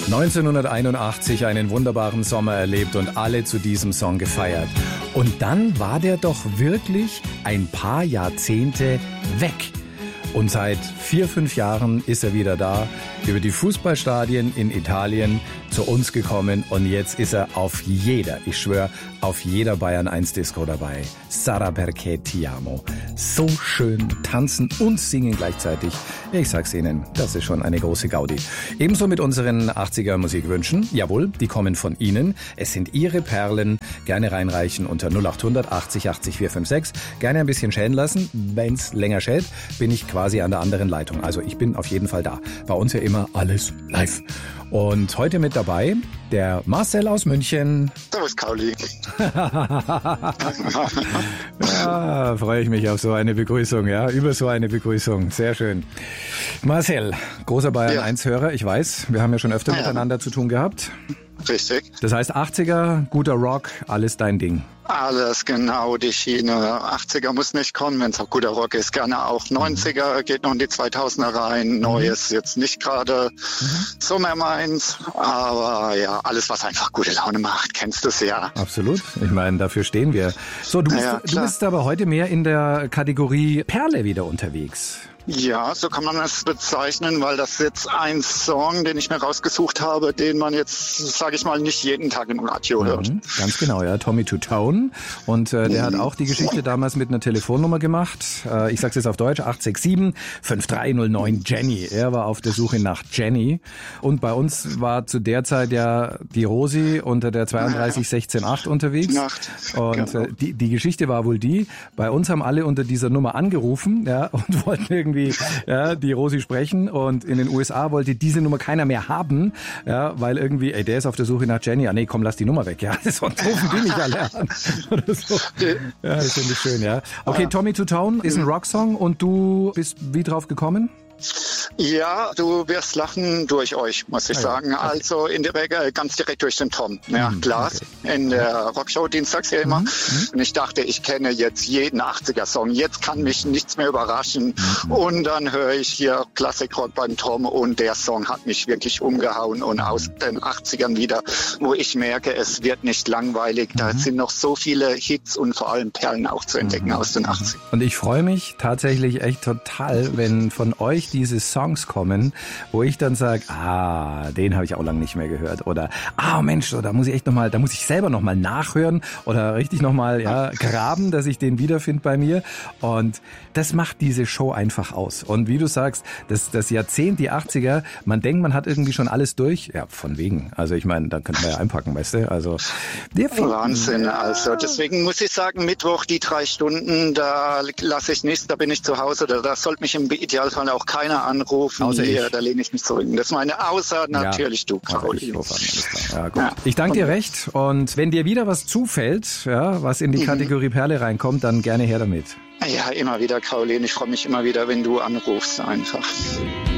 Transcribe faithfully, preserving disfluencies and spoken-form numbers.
neunzehnhunderteinundachtzig einen wunderbaren Sommer erlebt und alle zu diesem Song gefeiert. Und dann war der doch wirklich ein paar Jahrzehnte weg. Und seit vier, fünf Jahren ist er wieder da, über die Fußballstadien in Italien zu uns gekommen und jetzt ist er auf jeder, ich schwöre, auf jeder Bayern eins Disco dabei. Sarà perché ti amo. So schön tanzen und singen gleichzeitig. Ich sag's Ihnen, das ist schon eine große Gaudi. Ebenso mit unseren achtziger Musikwünschen. Jawohl, die kommen von Ihnen. Es sind Ihre Perlen. Gerne reinreichen unter null acht hundert achtzig achtzig vier fünf sechs. Gerne ein bisschen schälen lassen. Wenn's länger schält, bin ich quasi an der anderen Leitung. Also ich bin auf jeden Fall da. Bei uns ja immer alles live. Und heute mit dabei der Marcel aus München. Servus, Kauli. Ja, freue ich mich auf so eine Begrüßung, ja, über so eine Begrüßung. Sehr schön. Marcel, großer Bayern eins Hörer, ich weiß, wir haben ja schon öfter ja. miteinander zu tun gehabt. Richtig. Das heißt achtziger, guter Rock, alles dein Ding. Alles genau, die Schiene. achtziger muss nicht kommen, wenn es auch guter Rock ist. Gerne auch neunziger, geht noch in die zweitausender rein. Neues jetzt nicht gerade mhm. so mehr meins. Aber ja, alles, was einfach gute Laune macht, kennst du es ja. Absolut. Ich meine, dafür stehen wir. So, du bist, ja, du bist aber heute mehr in der Kategorie Perle wieder unterwegs. Ja, so kann man es bezeichnen, weil das jetzt ein Song, den ich mir rausgesucht habe, den man jetzt, sage ich mal, nicht jeden Tag im Radio hört. Mhm, ganz genau, ja. Tommy Two Tone. Und äh, der mhm. hat auch die Geschichte damals mit einer Telefonnummer gemacht. Äh, ich sag's jetzt auf Deutsch, acht sechs sieben fünf drei null neun Jenny. Er war auf der Suche nach Jenny. Und bei uns war zu der Zeit ja die Rosi unter der zweiunddreißig sechzehn acht unterwegs. Nacht. Und genau. äh, die, die Geschichte war wohl die, bei uns haben alle unter dieser Nummer angerufen, ja, und wollten irgendwie ja, die Rosi sprechen und in den U S A wollte diese Nummer keiner mehr haben, ja, weil irgendwie, ey, der ist auf der Suche nach Jenny, ja, nee, komm, lass die Nummer weg, ja, sonst rufen die nicht alle an. Oder so. Ja, das finde ich schön, ja. Okay, Tommy Two Tone ist ein Rocksong und du bist wie drauf gekommen? Ja, du wirst lachen durch euch, muss ich ah, ja. sagen. Okay. Also in der Regel ganz direkt durch den Tom. Ja, mhm, klar. Okay. In der Rockshow dienstags ja immer. Mhm. Und ich dachte, ich kenne jetzt jeden achtziger-Song. Jetzt kann mich nichts mehr überraschen. Mhm. Und dann höre ich hier Klassikrock beim Tom und der Song hat mich wirklich umgehauen. Und aus den achtzigern wieder, wo ich merke, es wird nicht langweilig. Mhm. Da sind noch so viele Hits und vor allem Perlen auch zu entdecken mhm. aus den achtzigern. Und ich freue mich tatsächlich echt total, wenn von euch diese Songs kommen, wo ich dann sage, ah, den habe ich auch lange nicht mehr gehört oder ah Mensch, so, da muss ich echt noch mal, da muss ich selber noch mal nachhören oder richtig noch mal ja graben, dass ich den wiederfinde bei mir und das macht diese Show einfach aus. Und wie du sagst, das das Jahrzehnt, die achtziger, man denkt, man hat irgendwie schon alles durch, ja, von wegen. Also ich meine, da könnte man ja einpacken, weißt du? Also der Wahnsinn, also deswegen muss ich sagen, Mittwoch die drei Stunden, da lasse ich nichts, da bin ich zu Hause, da, da sollte mich im Idealfall auch keiner anrufen. Außer hier, ich. Da lehne ich mich zurück. Das ist meine Außer natürlich ja, du, Kauli. Ja, gut. Ja. Ich danke dir recht und wenn dir wieder was zufällt, ja, was in die mhm. Kategorie Perle reinkommt, dann gerne her damit. Ja, immer wieder, Kauli. Ich freue mich immer wieder, wenn du anrufst einfach.